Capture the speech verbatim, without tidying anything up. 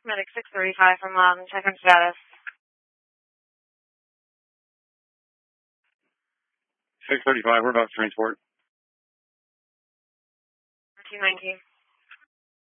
Medic six thirty-five from Loudon, check on status. six thirty-five, we're about to transport. two nineteen.